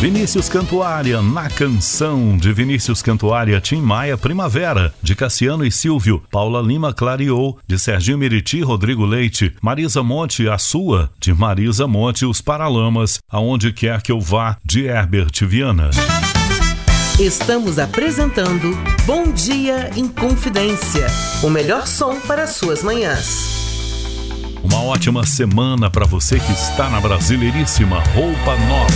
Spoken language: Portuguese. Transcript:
Vinícius Cantuária, Na Canção, de Vinícius Cantuária, Tim Maia, Primavera, de Cassiano e Silvio, Paula Lima, Clareou, de Serginho Meriti, Rodrigo Leite, Marisa Monte, A Sua, de Marisa Monte, Os Paralamas, Aonde Quer Que Eu Vá, de Herbert Viana. Estamos apresentando Bom Dia em Confidência, o melhor som para suas manhãs. Uma ótima semana para você que está na Brasileiríssima Roupa Nova.